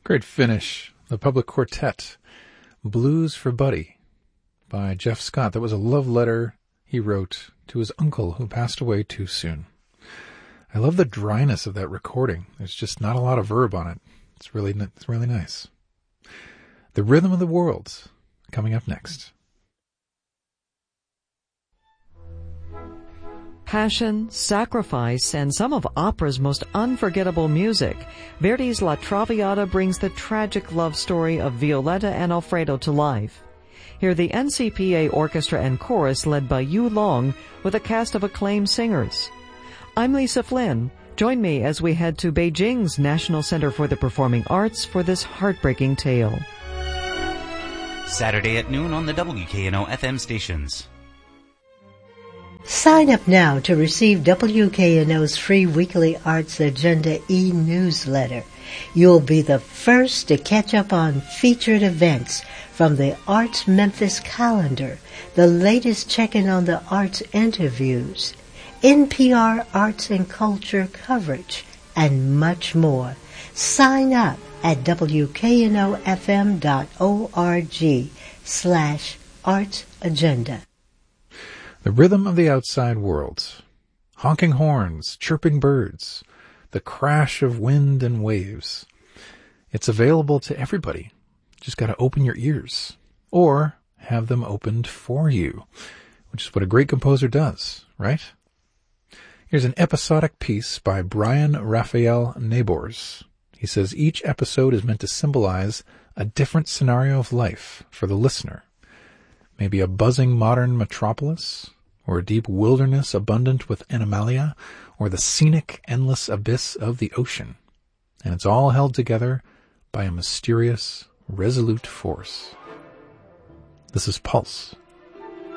Great finish. The Public Quartet, Blues for Buddy by Jeff Scott. That was a love letter he wrote to his uncle who passed away too soon. I love the dryness of that recording. There's just not a lot of verb on it. It's really nice. The Rhythm of the World, coming up next. Passion, sacrifice, and some of opera's most unforgettable music, Verdi's La Traviata brings the tragic love story of Violetta and Alfredo to life. Hear the NCPA Orchestra and Chorus led by Yu Long with a cast of acclaimed singers. I'm Lisa Flynn. Join me as we head to Beijing's National Center for the Performing Arts for this heartbreaking tale. Saturday at noon on the WKNO FM stations. Sign up now to receive WKNO's free weekly Arts Agenda e-newsletter. You'll be the first to catch up on featured events from the Arts Memphis calendar, the latest check-in on the arts interviews, NPR arts and culture coverage, and much more. Sign up at WKNOFM.org/artsagenda. The Rhythm of the Outside World. Honking horns, chirping birds, the crash of wind and waves. It's available to everybody. Just got to open your ears. Or have them opened for you, which is what a great composer does, right? Here's an episodic piece by Brian Raphael Nabors. He says each episode is meant to symbolize a different scenario of life for the listener. Maybe a buzzing modern metropolis, or a deep wilderness abundant with animalia, or the scenic endless abyss of the ocean. And it's all held together by a mysterious, resolute force. This is Pulse.